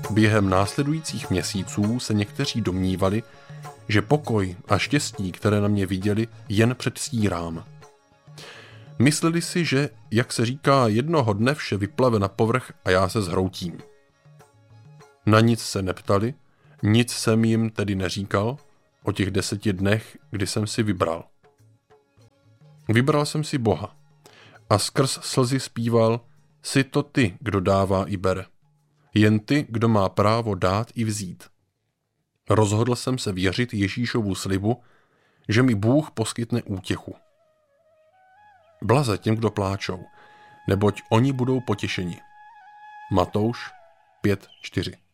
Během následujících měsíců se někteří domnívali, že pokoj a štěstí, které na mě viděli, jen předstírám. Mysleli si, že, jak se říká, jednoho dne vše vyplave na povrch a já se zhroutím. Na nic se neptali, nic jsem jim tedy neříkal o těch 10 dnech, kdy jsem si vybral. Vybral jsem si Boha a skrz slzy zpíval: Jsi to ty, kdo dává i bere. Jen ty, kdo má právo dát i vzít. Rozhodl jsem se věřit Ježíšovu slibu, že mi Bůh poskytne útěchu. Blaze těm, kdo pláčou, neboť oni budou potěšeni. Matouš 5:4.